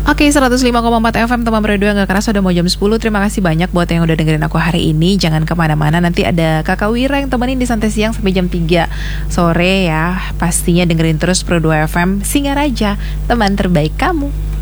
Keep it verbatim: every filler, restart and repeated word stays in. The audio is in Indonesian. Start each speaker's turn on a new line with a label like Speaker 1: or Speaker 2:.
Speaker 1: Oke, seratus lima koma empat F M teman berdua gak kerasa udah mau jam sepuluh. Terima kasih banyak buat yang udah dengerin aku hari ini. Jangan kemana-mana, nanti ada Kakak Wira yang temenin di Santai Siang sampai jam tiga sore ya. Pastinya dengerin terus Pro dua F M, Singaraja, teman terbaik kamu.